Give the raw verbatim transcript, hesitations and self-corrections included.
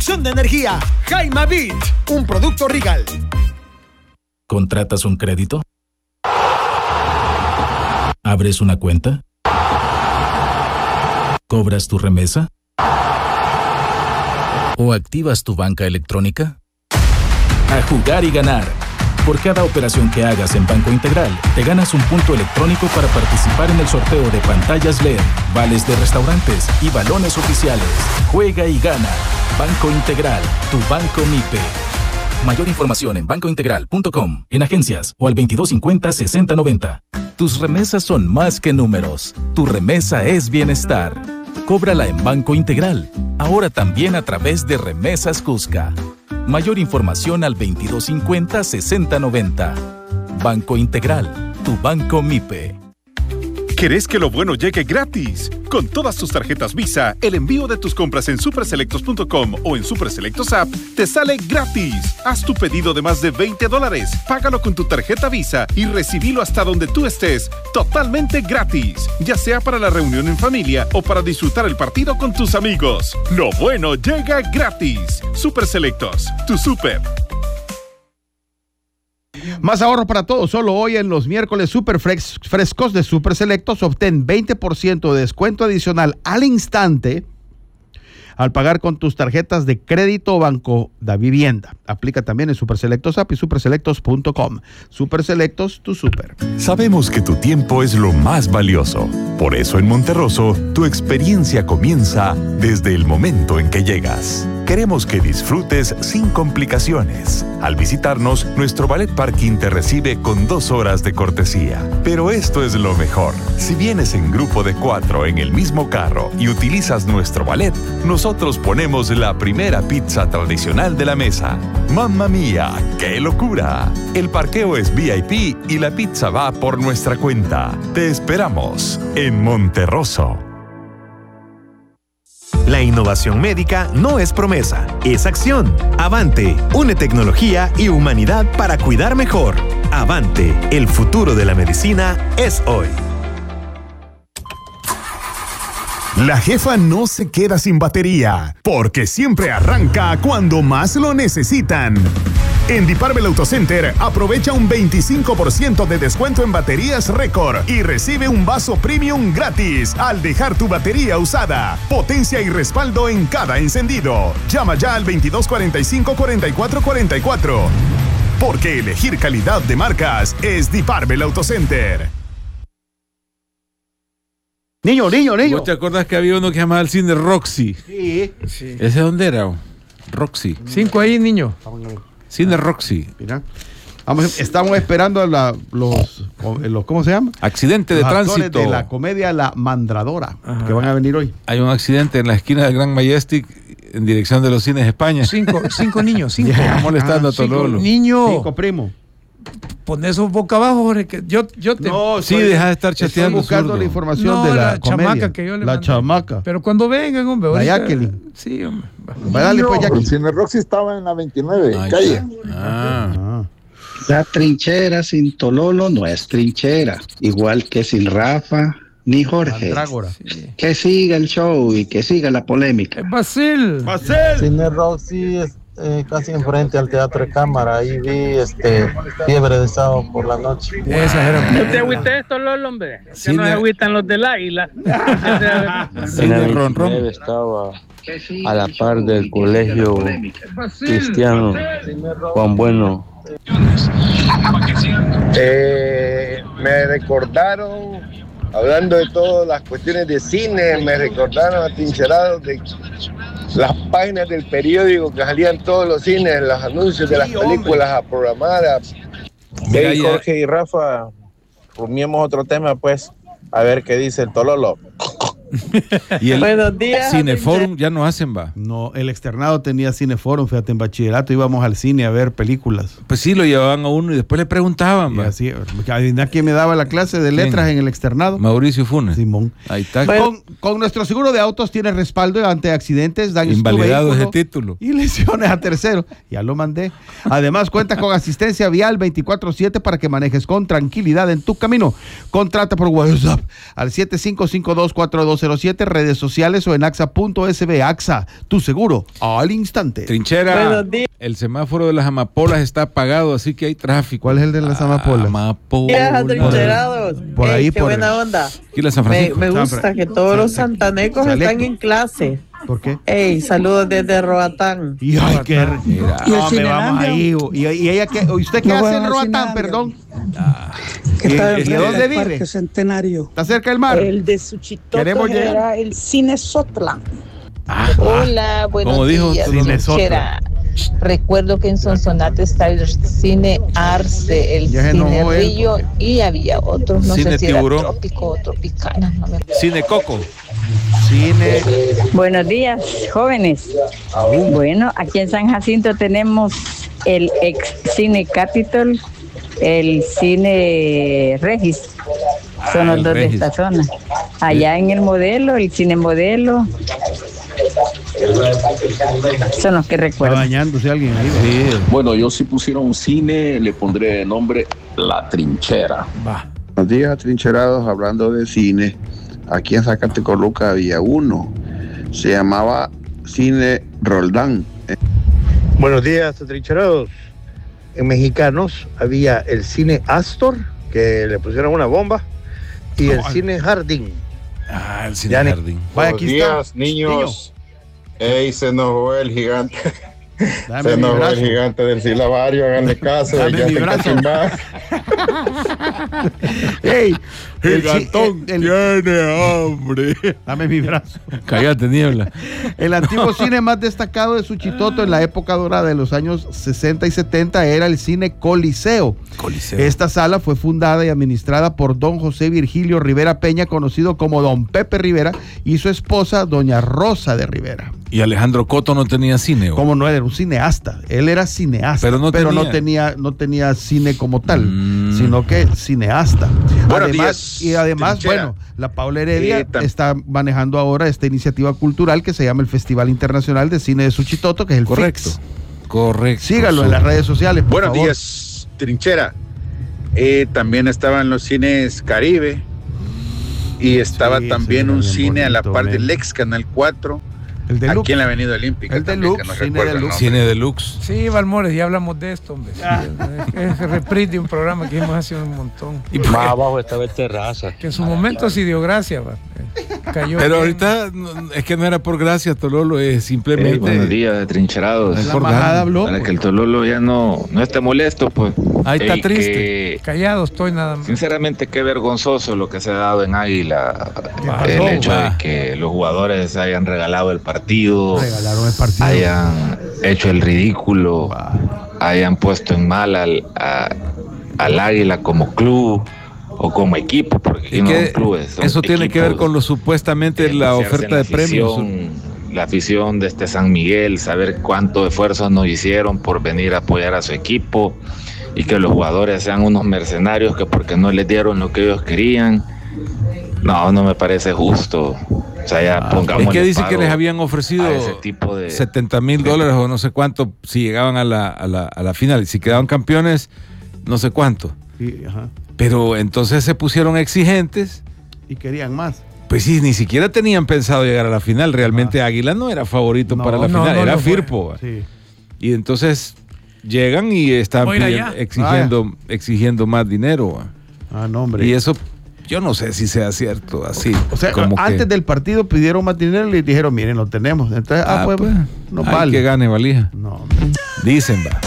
producción de energía. Jaima Beat, un producto Regal. ¿Contratas un crédito? ¿Abres una cuenta? ¿Cobras tu remesa? ¿O activas tu banca electrónica? A jugar y ganar. Por cada operación que hagas en Banco Integral, te ganas un punto electrónico para participar en el sorteo de pantallas L E D, vales de restaurantes y balones oficiales. Juega y gana. Banco Integral, tu banco M I P E. Mayor información en banco integral punto com, en agencias o al veintidós cincuenta sesenta noventa. Tus remesas son más que números. Tu remesa es bienestar. Cóbrala en Banco Integral, ahora también a través de Remesas Cusca. Mayor información al veintidós cincuenta sesenta noventa. Banco Integral, tu banco M I P E. ¿Querés que lo bueno llegue gratis? Con todas tus tarjetas Visa, el envío de tus compras en superselectos punto com o en Superselectos App te sale gratis. Haz tu pedido de más de veinte dólares, págalo con tu tarjeta Visa y recibilo hasta donde tú estés, totalmente gratis. Ya sea para la reunión en familia o para disfrutar el partido con tus amigos. Lo bueno llega gratis. Superselectos, tu super. Más ahorro para todos, solo hoy en los miércoles super fresh, frescos de Super Selectos, obtén veinte por ciento de descuento adicional al instante al pagar con tus tarjetas de crédito Banco da Vivienda. Aplica también en Superselectos App y superselectos punto com. Superselectos, tu super. Sabemos que tu tiempo es lo más valioso. Por eso en Monterroso, tu experiencia comienza desde el momento en que llegas. Queremos que disfrutes sin complicaciones. Al visitarnos, nuestro Ballet Parking te recibe con dos horas de cortesía. Pero esto es lo mejor. Si vienes en grupo de cuatro en el mismo carro y utilizas nuestro ballet, nosotros ponemos la primera pizza tradicional de la mesa. ¡Mamma mía! ¡Qué locura! El parqueo es V I P y la pizza va por nuestra cuenta. Te esperamos en Monterroso. La innovación médica no es promesa, es acción. Avante, une tecnología y humanidad para cuidar mejor. Avante, el futuro de la medicina es hoy. La jefa no se queda sin batería, porque siempre arranca cuando más lo necesitan. En Diparvel Autocenter aprovecha un veinticinco por ciento de descuento en baterías récord y recibe un vaso premium gratis al dejar tu batería usada. Potencia y respaldo en cada encendido. Llama ya al veintidós cuarenta y cinco cuarenta y cuatro cuarenta y cuatro. Porque elegir calidad de marcas es Diparvel Autocenter. Niño, niño, niño. ¿Vos te acordás que había uno que llamaba el cine Roxy? Sí. sí. ¿Ese dónde era? Roxy. Cinco ahí, niño. Cine Roxy. Mira. Vamos, estamos esperando la, los, los, ¿cómo se llama? Accidente de los tránsito. De la comedia La Mandradora, Ajá. que van a venir hoy. Hay un accidente en la esquina del Gran Majestic en dirección de los cines España. Cinco, cinco niños, cinco. Está molestando ah, a Tololo. Niños. Cinco primos. Pon eso boca abajo, Jorge, que yo, yo te... No, sí, deja de estar chateando. Estoy buscando zurdo. la información no, de la, la comedia. chamaca que yo le La mandé. chamaca. Pero cuando vengan, hombre. La ahorita... Jacqueline. Sí, hombre. Dale, pues, Jacqueline. El Cine Roxy estaba en la veintinueve, Ay, calle. Ah. Ah. La trinchera sin Tololo no es trinchera, igual que sin Rafa ni Jorge. Sí. Que siga el show y que siga la polémica. Es Basil. Basil. Cine Roxy es eh, casi enfrente al Teatro de Cámara. Ahí vi este Fiebre de Sábado por la noche. Esa era. No te agüites esto, Lolo, hombre. Que Cine... no se agüitan los del Águila. Cine Ron Ron. Estaba a la par del colegio cristiano Juan Bueno. Eh, me recordaron, hablando de todas las cuestiones de cine, me recordaron atrincherados de las páginas del periódico que salían todos los cines, los anuncios de las sí, películas a programar. Hey, Jorge y Rafa, rumiemos otro tema, pues, a ver qué dice el Tololo. Y el Buenos días, Cineforum ya no hacen, va. No, el externado tenía Cineforum, fíjate, en bachillerato íbamos al cine a ver películas. Pues sí, lo llevaban a uno y después le preguntaban, Y va. así, adivina quién me daba la clase de letras ¿Quién? En el externado. Mauricio Funes. Simón. Ahí está. Con, con nuestro seguro de autos tienes respaldo ante accidentes, daños invalidado tu ese título y lesiones a terceros. Ya lo mandé. Además cuentas con asistencia vial veinticuatro siete para que manejes con tranquilidad en tu camino. Contrata por WhatsApp al siete cinco cinco dos cuatro dos dos cero siete, redes sociales o en axa punto s b. AXA, tu seguro al instante. Trinchera, el semáforo de las amapolas está apagado, así que hay tráfico. ¿Cuál es el de las amapolas? Amapolas. Trincherados. Por ahí, Ey, qué por buena onda. Aquí la San Me, Francisco. me gusta que todos los santanecos Chaleco. están en clase. ¿Por qué? Ey, saludos desde Roatán. Y ay, qué Mira. no, me vamos ahí. Y, y ella qué, ¿usted qué No hace voy en a Roatán, Cinelandia. perdón? Que está ¿Y- y enfrente dónde del vive? Parque Centenario. ¿Está cerca del mar? El de Suchitoto Queremos llegar. era el Cine Sotla. Hola, buenos Como dijo días, Cinesotla. Trinchera. Recuerdo que en Sonsonate está el Cine Arce, el Ya se Cine enojó él, Río y había otros, no Cine sé si Tiburón. era Trópico o Tropicana. No me... Cine Coco. Cine. Buenos días, jóvenes. Bueno, aquí en San Jacinto tenemos el ex Cine Capitol, el Cine Regis. Son Ah, los el dos Regis. de esta zona. Allá en el Modelo, el Cine Modelo. Son los que Está recuerdo. bañándose alguien ahí. Sí. Bueno, yo si pusiera un cine, le pondré de nombre La Trinchera. Va. Buenos días, trincherados. Hablando de cine, aquí en Zacatecoluca había uno. Se llamaba Cine Roldán. Buenos días, trincherados. En Mexicanos había el cine Astor, que le pusieron una bomba, y el No, cine Jardín. Ah, el Cine Ya ni- Jardín. Vaya, Buenos aquí está. días, niños. Ey, se enojó el gigante. Dame se mi enojó brazo. el gigante del silabario. Háganle caso. Dame ya mi se brazo. cachimba. ¡Ey! El chi- Gigantón el- el- tiene hambre. Dame mi brazo. Cállate, niebla. El antiguo cine más destacado de Suchitoto en la época dorada de los años sesenta y setenta era el cine Coliseo. Coliseo. Esta sala fue fundada y administrada por don José Virgilio Rivera Peña, conocido como don Pepe Rivera, y su esposa, doña Rosa de Rivera. Y Alejandro Coto no tenía cine. ¿o? Como no era un cineasta, él era cineasta, Pero no tenía. no tenía no tenía cine como tal, Mm. sino que cineasta. Buenos además, días, y además, trinchera. bueno, la Paula Heredia Eh, tam- está manejando ahora esta iniciativa cultural que se llama el Festival Internacional de Cine de Suchitoto, que es el Correcto. FIX. Correcto. Síganlo en las redes sociales, por Buenos favor. días, trinchera. Eh, también estaban los cines Caribe. Y estaba Sí, también ese un era bien cine a la bonito, par men. del ex Canal cuatro. El de Aquí en la Avenida Olímpica. El también, Deluxe, que no cine recuerdo el Deluxe. nombre. Cine Deluxe. Sí, Valmores, ya hablamos de esto, hombre. Es el reprise de un programa que hicimos hace un montón. ¿Y por qué? Más abajo estaba el Terraza. Que en su momento sí dio gracia, va. Eh, Cayó Pero bien. ahorita no, es que no era por gracia, Tololo, es simplemente. Hey, buenos días, trincherados. Es por ganas. habló, Para pues. que el Tololo ya no, no esté molesto, pues. Ahí está Ey, triste. que, Callado estoy nada más. sinceramente, qué vergonzoso lo que se ha dado en Águila. pasó? El hecho Va. de que los jugadores hayan regalado el partido, Regalaron el partido. hayan hecho el ridículo, hayan puesto en mal al, a- al Águila como club o como equipo, porque aquí Y no que son clubes. son eso tiene que ver equipos. con lo supuestamente la Pasearse oferta en de la premios. afición, la afición de este San Miguel, saber cuánto esfuerzo nos hicieron por venir a apoyar a su equipo y que los jugadores sean unos mercenarios que porque no les dieron lo que ellos querían. No, no me parece justo. O sea, ya pongamos. Es que dice que les habían ofrecido ese tipo de setenta mil dólares o no sé cuánto si llegaban a la, a la, a la final. Y si quedaban campeones, no sé cuánto. Sí, ajá. Pero entonces se pusieron exigentes. Y querían más. Pues sí, ni siquiera tenían pensado llegar a la final. Realmente Águila no era favorito No, para la no, final, no era lo fue. Firpo. Sí. Y entonces llegan y están Voy a ir pidiendo- allá. exigiendo, exigiendo más dinero. Ah, no, hombre. Y eso, yo no sé si sea cierto, así. O sea, como que- antes del partido pidieron más dinero y le dijeron, miren, lo tenemos. Entonces, ah, Ah, pues, pues, no ay, vale. que gane valija. No. Dicen, va.